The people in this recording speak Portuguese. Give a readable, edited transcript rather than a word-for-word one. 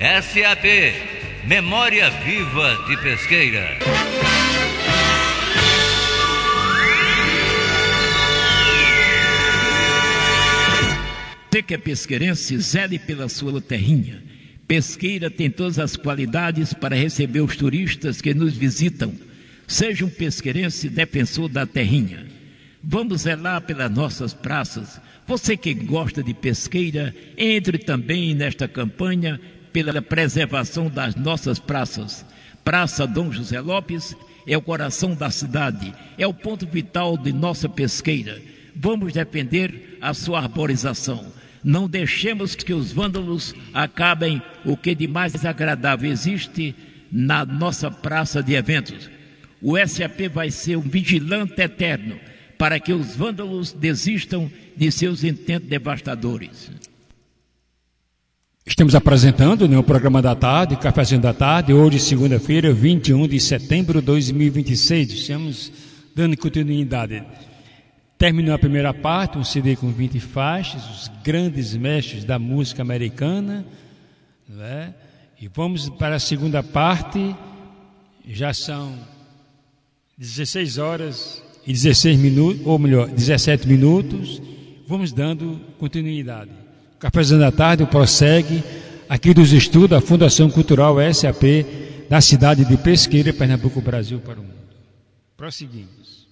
SAP, Memória Viva de Pesqueira. Você que é pesqueirense, zele pela sua terrinha. Pesqueira tem todas as qualidades para receber os turistas que nos visitam. Seja um pesqueirense defensor da terrinha. Vamos zelar pelas nossas praças. Você que gosta de pesqueira, entre também nesta campanha pela preservação das nossas praças. Praça Dom José Lopes é o coração da cidade, é o ponto vital de nossa pesqueira. Vamos defender a sua arborização. Não deixemos que os vândalos acabem o que de mais agradável existe na nossa praça de eventos. O SAP vai ser um vigilante eterno para que os vândalos desistam de seus intentos devastadores. Estamos apresentando no programa da tarde, Cafézinho da Tarde, hoje, segunda-feira, 21 de setembro de 2026. Estamos dando continuidade. Terminou a primeira parte, um CD com 20 faixas, os grandes mestres da música americana, né? E vamos para a segunda parte, já são 16 horas e 16 minutos, ou melhor, 17 minutos, vamos dando continuidade. O Cafézinho da Tarde prossegue aqui dos estudos da Fundação Cultural SAP, da cidade de Pesqueira, Pernambuco, Brasil para o mundo. Prosseguimos.